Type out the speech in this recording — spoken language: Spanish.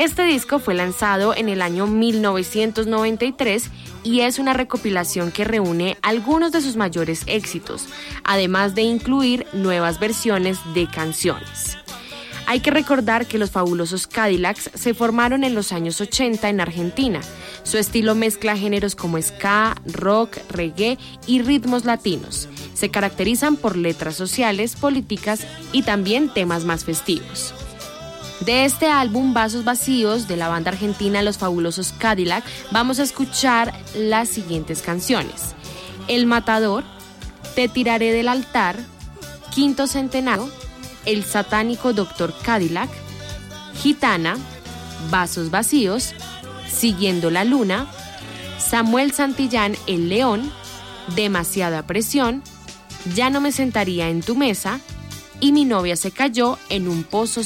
Este disco fue lanzado en el año 1993 y es una recopilación que reúne algunos de sus mayores éxitos, además de incluir nuevas versiones de canciones. Hay que recordar que los Fabulosos Cadillacs se formaron en los años 80 en Argentina. Su estilo mezcla géneros como ska, rock, reggae y ritmos latinos. Se caracterizan por letras sociales, políticas y también temas más festivos. De este álbum, Vasos Vacíos, de la banda argentina Los Fabulosos Cadillacs, vamos a escuchar las siguientes canciones: El Matador, Te Tiraré del Altar, Quinto Centenario, El Satánico Doctor Cadillac, Gitana, Vasos Vacíos, Siguiendo la Luna, Samuel Santillán El León, Demasiada Presión, Ya no me sentaría en tu mesa y Mi novia se cayó en un pozo